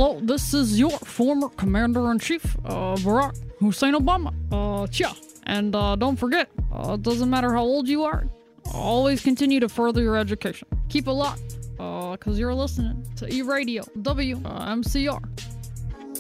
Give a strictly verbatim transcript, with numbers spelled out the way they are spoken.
hello, this is your former Commander-in-Chief, uh, Barack Hussein Obama. Uh, chia. And uh, don't forget, uh, it doesn't matter how old you are, always continue to further your education. Keep it locked, uh, cause you're listening to E-Radio, W M C R.